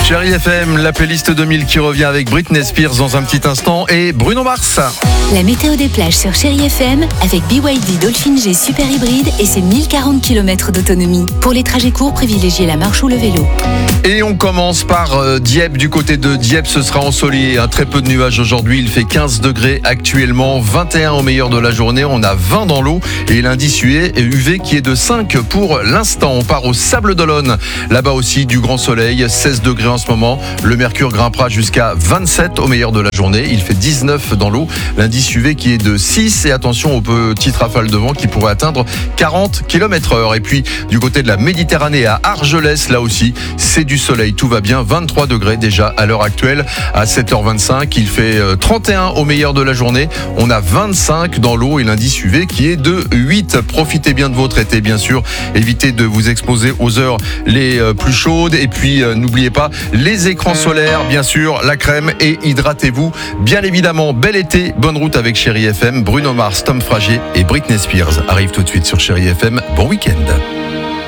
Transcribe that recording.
Chérie FM, la playlist 2000 qui revient avec Britney Spears dans un petit instant et Bruno Mars. La météo des plages sur Chérie FM avec BYD Dolphin G Super Hybride et ses 1040 km d'autonomie. Pour les trajets courts, privilégiez la marche ou le vélo. Et on commence par Dieppe. Du côté de Dieppe, ce sera ensoleillé. Très peu de nuages aujourd'hui. Il fait 15 degrés actuellement, 21 au meilleur de la journée. On a 20 dans l'eau et l'indice UV qui est de 5 pour l'instant. On part au Sable d'Olonne. Là-bas aussi, du grand soleil, 16 degrés en ce moment. Le mercure grimpera jusqu'à 27 au meilleur de la journée. Il fait 19 dans l'eau. L'indice UV qui est de 6. Et attention aux petites rafales de vent qui pourraient atteindre 40 km/h. Et puis, du côté de la Méditerranée à Argelès, là aussi, c'est du soleil. Tout va bien. 23 degrés déjà à l'heure actuelle. À 7h25, il fait 31 au meilleur de la journée. On a 25 dans l'eau et l'indice UV qui est de 8. Profitez bien de votre été, bien sûr. Évitez de vous exposer aux heures les plus chaudes. Et puis, n'oubliez pas les écrans solaires, bien sûr, la crème et hydratez-vous. Bien évidemment, bel été, bonne route avec Chérie FM. Bruno Mars, Tom Fragier et Britney Spears arrivent tout de suite sur Chérie FM. Bon week-end.